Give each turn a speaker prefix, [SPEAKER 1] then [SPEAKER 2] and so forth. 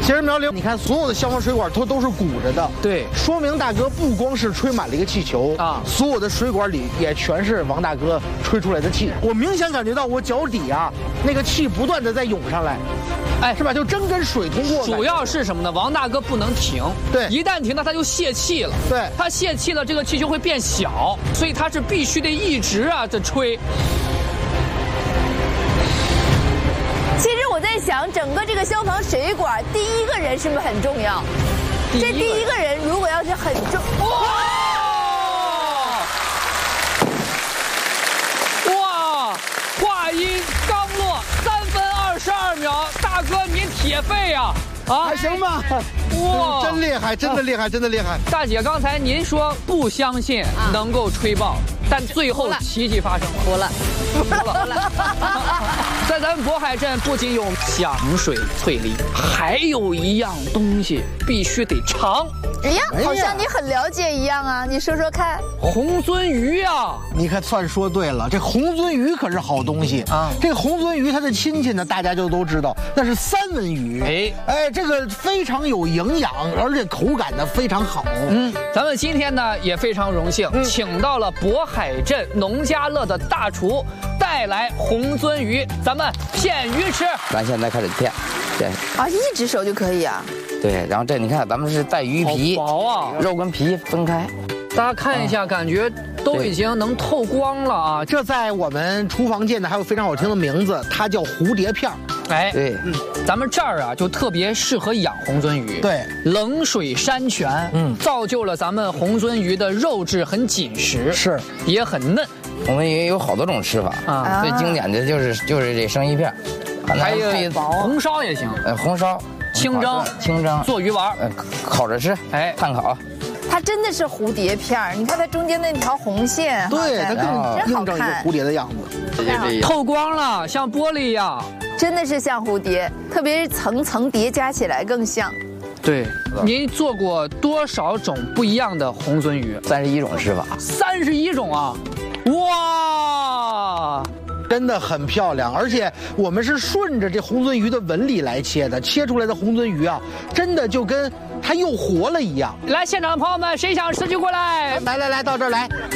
[SPEAKER 1] 其实苗玲，你看所有的消防水管它都是鼓着的，
[SPEAKER 2] 对，
[SPEAKER 1] 说明大哥不光是吹满了一个气球啊，所有的水管里也全是王大哥吹出来的气。我明显感觉到我脚底啊那个气不断的在涌上来，哎，是吧？就真跟水通过。
[SPEAKER 2] 主要是什么呢？王大哥不能停，
[SPEAKER 1] 对，
[SPEAKER 2] 一旦停了他就泄气了，
[SPEAKER 1] 对，
[SPEAKER 2] 他泄气了，这个气球会变小，所以他是必须得一直啊在吹。
[SPEAKER 3] 其实我在想，整个这个消防水管，第一个人是不是很重要？这第一个人如果要是很重，
[SPEAKER 2] 哇！话音刚落，3分22秒，大哥你铁肺呀！啊，
[SPEAKER 1] 还行吧？
[SPEAKER 2] 哇，
[SPEAKER 1] 真厉害，真的厉害，真的厉害！
[SPEAKER 2] 大姐，刚才您说不相信能够吹爆，但最后奇迹发生了，
[SPEAKER 3] 服了。
[SPEAKER 2] 在咱们渤海镇，不仅有响水翠梨，还有一样东西必须得尝。
[SPEAKER 3] 哎呀，好像你很了解一样啊！你说说看。
[SPEAKER 2] 红鳟鱼啊，
[SPEAKER 1] 你可算说对了，这红鳟鱼可是好东西啊！这个红鳟鱼它的亲戚呢，大家就都知道，那是三文鱼。哎，这个非常有营养，而且口感呢非常好。
[SPEAKER 2] 咱们今天呢也非常荣幸，请到了渤海镇农家乐的大厨带来红鳟鱼，咱们片鱼吃。
[SPEAKER 4] 咱现在开始片，对。
[SPEAKER 3] 啊，一只手就可以啊。
[SPEAKER 4] 对，然后这你看，咱们是带鱼皮，
[SPEAKER 2] 好薄啊，
[SPEAKER 4] 肉跟皮分开。
[SPEAKER 2] 大家看一下，感觉都已经能透光了啊！
[SPEAKER 1] 这在我们厨房界呢还有非常好听的名字，它叫蝴蝶片。
[SPEAKER 2] 哎，
[SPEAKER 4] 对，
[SPEAKER 2] 咱们这儿啊就特别适合养红鳟鱼。
[SPEAKER 1] 对，
[SPEAKER 2] 冷水山泉，造就了咱们红鳟鱼的肉质很紧实，
[SPEAKER 1] 是
[SPEAKER 2] 也很嫩。
[SPEAKER 4] 红鳟鱼有好多种吃法啊，最经典的就是这生鱼片，
[SPEAKER 2] 还有红烧也行，
[SPEAKER 4] 红烧、
[SPEAKER 2] 清蒸、做鱼丸，
[SPEAKER 4] 烤着吃，哎，炭烤。
[SPEAKER 3] 它真的是蝴蝶片儿，你看它中间那条红线，
[SPEAKER 1] 对，它更映照一个蝴蝶的样子，
[SPEAKER 2] 透光了，像玻璃一样，
[SPEAKER 3] 真的是像蝴蝶，特别是层层叠加起来更像。
[SPEAKER 2] 对，您做过多少种不一样的红鳟鱼
[SPEAKER 4] ？31种吃法。
[SPEAKER 2] 31种啊！哇！
[SPEAKER 1] 真的很漂亮，而且我们是顺着这红鳟鱼的纹理来切的，切出来的红鳟鱼啊，真的就跟它又活了一样。
[SPEAKER 2] 来，现场的朋友们，谁想吃就过来！
[SPEAKER 1] 来，到这儿来。